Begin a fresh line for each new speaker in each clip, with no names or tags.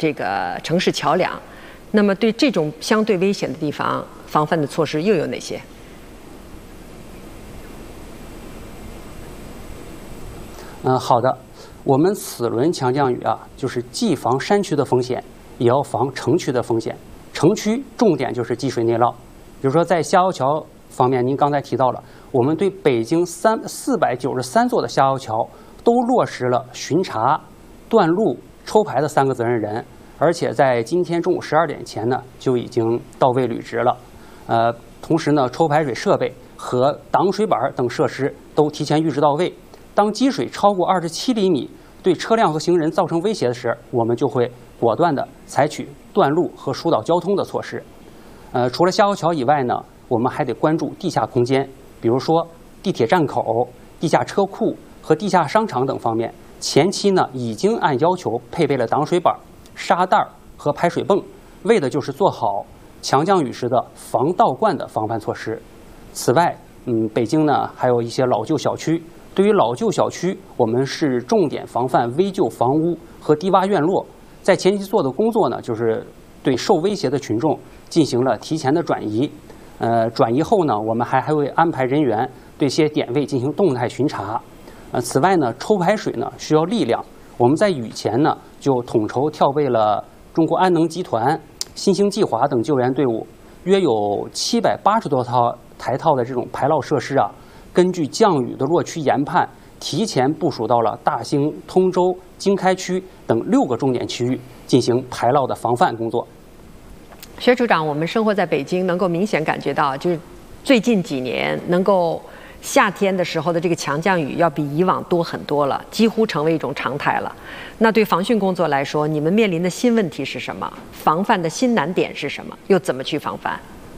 这个城市桥梁。那么对这种相对危险的地方，防范的措施又有哪些？
好的，我们此轮强降雨啊，就是既防山区的风险，也要防城区的风险。城区重点就是积水内涝，比如说在下游桥方面，您刚才提到了，我们对北京493座的下游桥都落实了巡查、断路、抽排的3个责任人。而且在今天中午12点前呢，就已经到位履职了。同时呢，抽排水设备和挡水板等设施都提前预置到位。当积水超过27厘米，对车辆和行人造成威胁的时，我们就会果断地采取断路和疏导交通的措施。除了下游桥以外呢，我们还得关注地下空间，比如说地铁站口、地下车库和地下商场等方面。前期呢，已经按要求配备了挡水板、沙袋和排水泵，为的就是做好强降雨时的防倒灌的防范措施。此外，北京呢还有一些老旧小区，对于老旧小区，我们是重点防范危旧房屋和低洼院落。在前期做的工作呢，就是对受威胁的群众进行了提前的转移。转移后呢，我们还会安排人员对一些点位进行动态巡查。此外呢，抽排水呢需要力量。我们在雨前呢就统筹调配了中国安能集团、新兴计划等救援队伍，约有780多台的这种排涝设施啊，根据降雨的落区研判，提前部署到了大兴、通州、经开区等6个重点区域进行排涝的防范工作。
薛处长，我们生活在北京，能够明显感觉到，就是最近几年能够夏天的时候的这个强降雨要比以往多很多了，几乎成为一种常态了。那对防汛工作来说，你们面临的新问题是什么？防范的新难点是什么？又怎么去防范？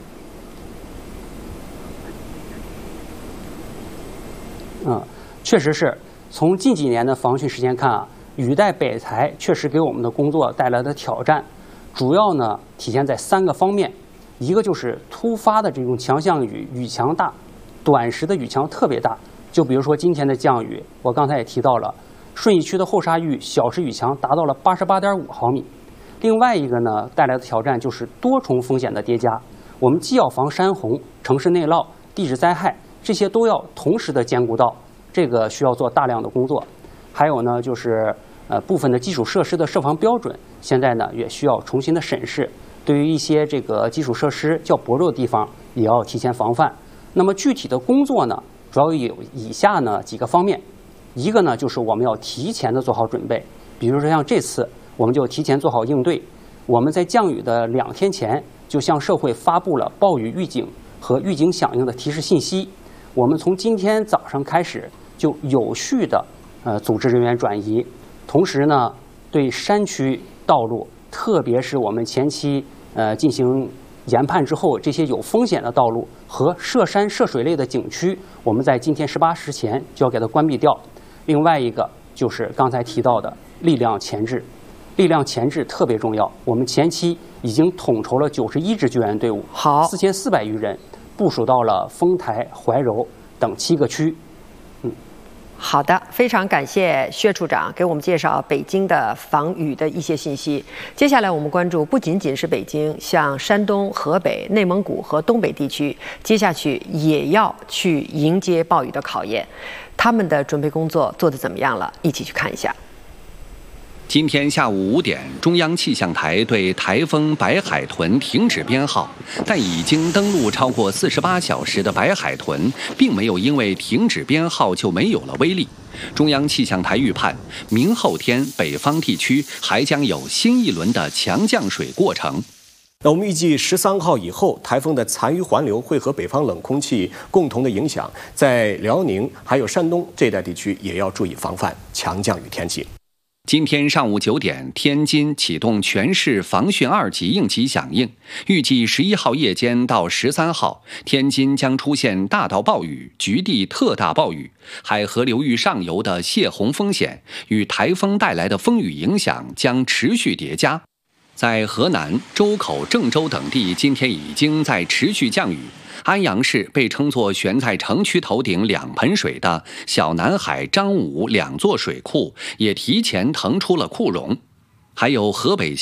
确实是从近几年的防汛实践看啊，雨带北抬确实给我们的工作带来的挑战，主要呢体现在3个方面。一个就是突发的这种强降雨，雨强大，短时的雨强特别大。就比如说今天的降雨，我刚才也提到了，顺义区的后沙峪小时雨强达到了88.5毫米。另外一个呢带来的挑战就是多重风险的叠加，我们既要防山洪、城市内涝、地质灾害，这些都要同时的兼顾到，这个需要做大量的工作。还有呢就是部分的基础设施的设防标准，现在呢也需要重新的审视。对于一些这个基础设施较薄弱的地方，也要提前防范。那么具体的工作呢，主要有以下呢几个方面。一个呢就是我们要提前的做好准备，比如说像这次我们就提前做好应对。我们在降雨的2天前就向社会发布了暴雨预警和预警响应的提示信息。我们从今天早上开始就有序的组织人员转移，同时呢对山区道路，特别是我们前期进行研判之后，这些有风险的道路和涉山涉水类的景区，我们在今天18时前就要给它关闭掉。另外一个就是刚才提到的力量前置，力量前置特别重要。我们前期已经统筹了91支救援队伍，4400余人，部署到了丰台、怀柔等7个区。
好的，非常感谢薛处长给我们介绍北京的防雨的一些信息。接下来我们关注不仅仅是北京，像山东、河北、内蒙古和东北地区，接下去也要去迎接暴雨的考验，他们的准备工作做得怎么样了？一起去看一下。
今天下午5点，中央气象台对台风白海豚停止编号，但已经登陆超过48小时的白海豚，并没有因为停止编号就没有了威力。中央气象台预判，明后天北方地区还将有新一轮的强降水过程。
那我们预计13号以后，台风的残余环流会和北方冷空气共同的影响，在辽宁还有山东这一带地区也要注意防范强降雨天气。
今天上午9点，天津启动全市防汛2级应急响应，预计11号夜间到13号，天津将出现大到暴雨、局地特大暴雨，海河流域上游的泄洪风险与台风带来的风雨影响将持续叠加。在河南、周口、郑州等地，今天已经在持续降雨。安阳市被称作悬在城区头顶2盆水的小南海、张武2座水库也提前腾出了库容，还有河北